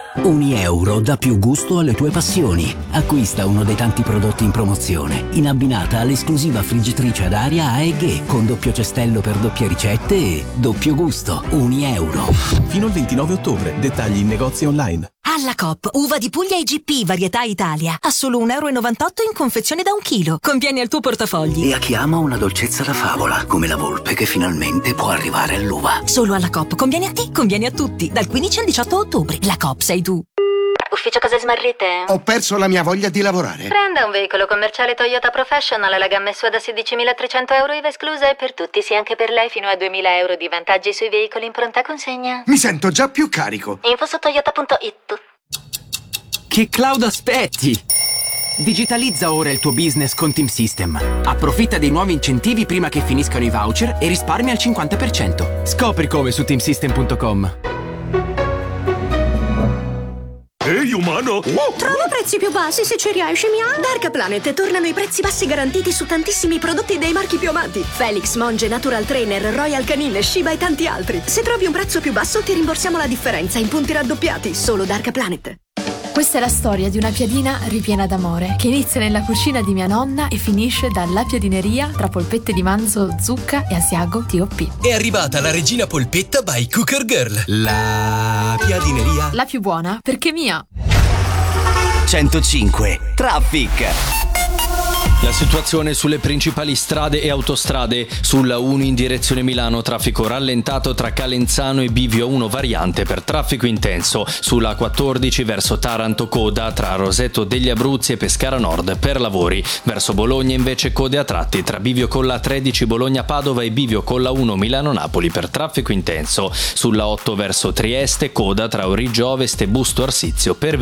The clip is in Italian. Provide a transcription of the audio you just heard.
€1 dà più gusto alle tue passioni. Acquista uno dei tanti prodotti in promozione, in abbinata all'esclusiva friggitrice ad aria AEG con doppio cestello per doppie ricette e doppio gusto. €1. Fino al 29 ottobre. Dettagli in negozi online. Alla Coop, uva di Puglia IGP, varietà Italia. A solo €1,98 in confezione da 1 chilo. Conviene al tuo portafogli. E a chi ama una dolcezza da favola, come la volpe che finalmente può arrivare all'uva. Solo alla Coop. Conviene a te, conviene a tutti. Dal 15 al 18 ottobre. La Coop sei tu. Ufficio cose smarrite? Ho perso la mia voglia di lavorare. Prenda un veicolo commerciale Toyota Professional, la gamma SUV da €16.300 IVA esclusa e per tutti, sì anche per lei, fino a €2.000 di vantaggi sui veicoli in pronta consegna. Mi sento già più carico. Info su toyota.it. Che cloud aspetti? Digitalizza ora il tuo business con Team System. Approfitta dei nuovi incentivi prima che finiscano i voucher e risparmia al 50%. Scopri come su teamsystem.com. Ehi, umano! Trova prezzi più bassi se ci riesci, mia. Dark Planet tornano i prezzi bassi garantiti su tantissimi prodotti dei marchi più amati. Felix, Monge, Natural Trainer, Royal Canin, Shiba e tanti altri. Se trovi un prezzo più basso ti rimborsiamo la differenza in punti raddoppiati. Solo Dark Planet. Questa è la storia di una piadina ripiena d'amore che inizia nella cucina di mia nonna e finisce dalla piadineria tra polpette di manzo, zucca e asiago TOP. È arrivata la regina polpetta by Cooker Girl. La piadineria. La più buona perché mia. 105 Traffic. La situazione sulle principali strade e autostrade: sulla 1 in direzione Milano traffico rallentato tra Calenzano e Bivio 1 variante per traffico intenso, sulla 14 verso Taranto coda tra Roseto degli Abruzzi e Pescara Nord per lavori, verso Bologna invece code a tratti tra Bivio con la 13 Bologna Padova e Bivio con la 1 Milano Napoli per traffico intenso, sulla 8 verso Trieste coda tra Origgio Ovest e Busto Arsizio per